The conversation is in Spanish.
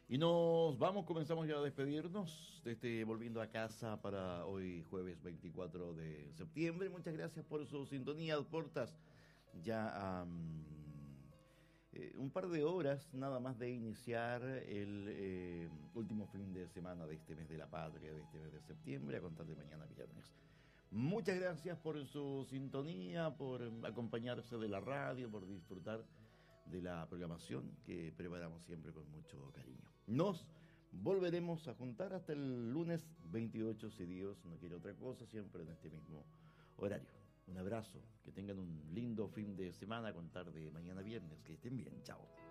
Y nos vamos, comenzamos ya a despedirnos de este Volviendo a Casa para hoy jueves 24 de septiembre. Muchas gracias por su sintonía, Portas. Ya un par de horas nada más de iniciar el último fin de semana de este mes de la patria, de este mes de septiembre, a contar de mañana viernes. Muchas gracias por su sintonía, por acompañarse de la radio, por disfrutar de la programación que preparamos siempre con mucho cariño. Nos volveremos a juntar hasta el lunes 28, si Dios no quiere otra cosa, siempre en este mismo horario. Un abrazo, que tengan un lindo fin de semana a contar de mañana viernes, que estén bien, chao.